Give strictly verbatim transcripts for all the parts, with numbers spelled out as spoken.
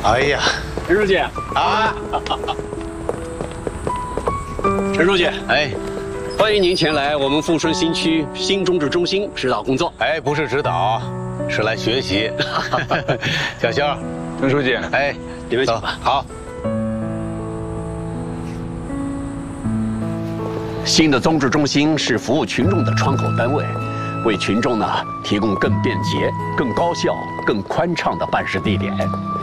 哎呀， 陈书记啊， 陈书记， 哎， 欢迎您前来我们富顺新区新中治中心指导工作。 哎，不是指导，是来学习。小肖， 陈书记， 哎， 你们请吧。 好。 新的综治中心是服务群众的窗口单位，为群众呢提供更便捷、更高效、更宽敞的办事地点。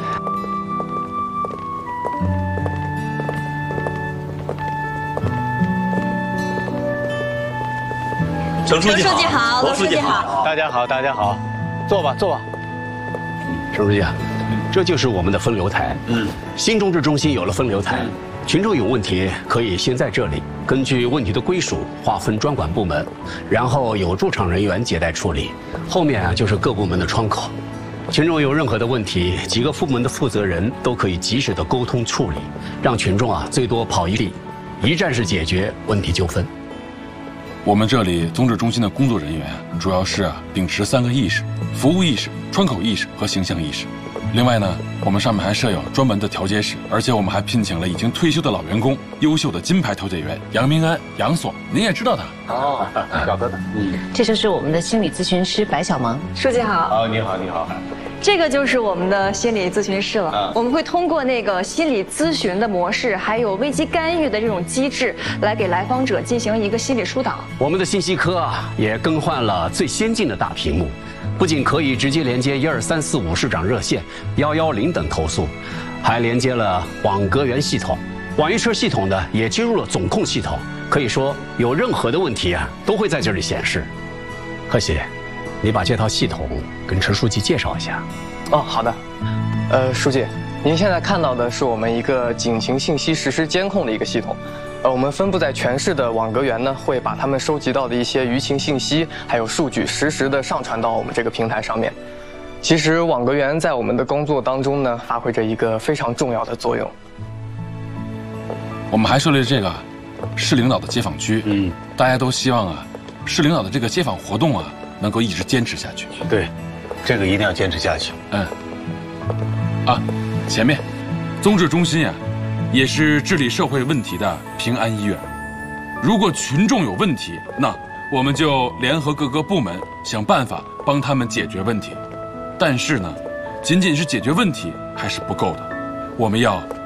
陈书记好， 罗书记好， 大家好，大家好，坐吧，坐吧。 陈书记啊，这就是我们的分流台。嗯，新综治中心有了分流台。 群众有问题可以先在这里，根据问题的归属划分专管部门，然后有驻场人员接待处理。后面啊就是各部门的窗口，群众有任何的问题，几个部门的负责人都可以及时的沟通处理，让群众啊最多跑一地，一站式解决问题纠纷。 我们这里综治中心的工作人员主要是啊秉持三个意识：服务意识、窗口意识和形象意识。 另外呢，我们上面还设有专门的调解室，而且我们还聘请了已经退休的老员工，优秀的金牌调解员杨明安、杨所，您也知道他哦，晓得的。嗯， 这就是我们的心理咨询师白小萌。 书记好。 好，你好，你好。 这个就是我们的心理咨询室了。啊、我们会通过那个心理咨询的模式，还有危机干预的这种机制，来给来访者进行一个心理疏导。 我们的信息科啊，也更换了最先进的大屏幕。 不仅可以直接连接一二三四五市长热线、幺幺零等投诉，还连接了网格员系统，网约车系统呢也进入了总控系统。可以说，有任何的问题啊，都会在这里显示。贺喜，你把这套系统跟陈书记介绍一下。 哦，好的。呃，书记，您现在看到的是我们一个警情信息实时监控的一个系统。 呃，我们分布在全市的网格员呢，会把他们收集到的一些舆情信息，还有数据，实时的上传到我们这个平台上面。其实网格员在我们的工作当中呢，发挥着一个非常重要的作用。 我们还设立这个市领导的街访区，嗯，大家都希望啊，市领导的这个街访活动啊，能够一直坚持下去。 对，这个一定要坚持下去。 嗯。啊，前面，综治中心啊。 也是治理社会问题的平安医院。如果群众有问题，那我们就联合各个部门想办法帮他们解决问题。但是呢，仅仅是解决问题还是不够的，我们要